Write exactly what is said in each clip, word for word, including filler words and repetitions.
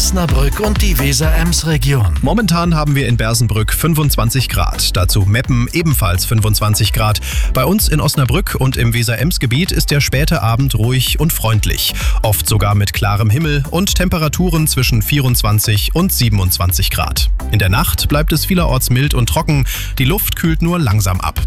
Osnabrück und die Weser-Ems-Region. Momentan haben wir in Bersenbrück fünfundzwanzig Grad. Dazu Meppen ebenfalls fünfundzwanzig Grad. Bei uns in Osnabrück und im Weser-Ems-Gebiet ist der späte Abend ruhig und freundlich. Oft sogar mit klarem Himmel und Temperaturen zwischen vierundzwanzig und siebenundzwanzig Grad. In der Nacht bleibt es vielerorts mild und trocken. Die Luft kühlt nur langsam ab.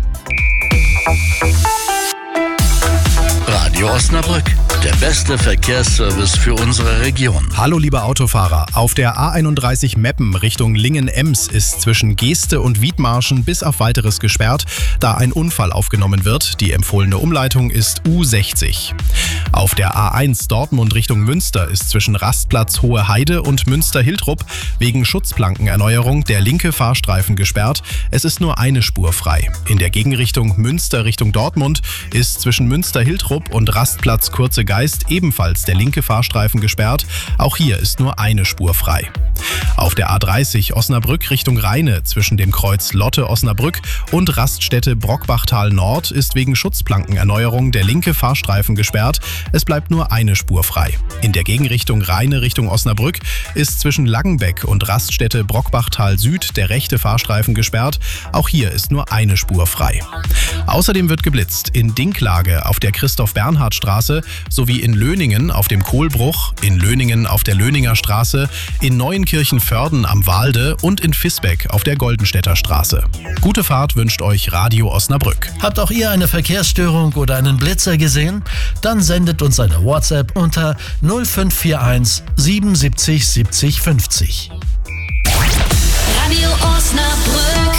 Radio Osnabrück, der beste Verkehrsservice für unsere Region. Hallo liebe Autofahrer, auf der A einunddreißig Meppen Richtung Lingen-Ems ist zwischen Geeste und Wiedmarschen bis auf Weiteres gesperrt, da ein Unfall aufgenommen wird. Die empfohlene Umleitung ist U sechzig. Auf der A eins Dortmund Richtung Münster ist zwischen Rastplatz Hohe Heide und Münster-Hiltrup wegen Schutzplankenerneuerung der linke Fahrstreifen gesperrt. Es ist nur eine Spur frei. In der Gegenrichtung Münster Richtung Dortmund ist zwischen Münster-Hiltrup und Rastplatz Kurze Geist ebenfalls der linke Fahrstreifen gesperrt. Auch hier ist nur eine Spur frei. Auf der A dreißig Osnabrück Richtung Rheine zwischen dem Kreuz Lotte-Osnabrück und Raststätte Brockbachtal Nord ist wegen Schutzplankenerneuerung der linke Fahrstreifen gesperrt. Es bleibt nur eine Spur frei. In der Gegenrichtung Rheine Richtung Osnabrück ist zwischen Langenbeck und Raststätte Brockbachtal Süd der rechte Fahrstreifen gesperrt. Auch hier ist nur eine Spur frei. Außerdem wird geblitzt in Dinklage auf der Christoph-Bernhard-Straße sowie in Löningen auf dem Kohlbruch, in Löningen auf der Löninger Straße, in Neuenkirchen-Vörden am Walde und in Visbeck auf der Goldenstädter Straße. Gute Fahrt wünscht euch Radio Osnabrück. Habt auch ihr eine Verkehrsstörung oder einen Blitzer gesehen? Dann sendet uns eine WhatsApp unter null fünf vier eins siebenundsiebzig siebzig fünfzig. Radio Osnabrück.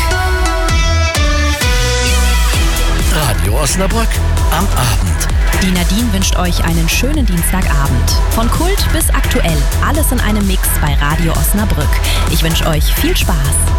Radio Osnabrück am Abend. Die Nadine wünscht euch einen schönen Dienstagabend. Von Kult bis aktuell, alles in einem Mix bei Radio Osnabrück. Ich wünsche euch viel Spaß.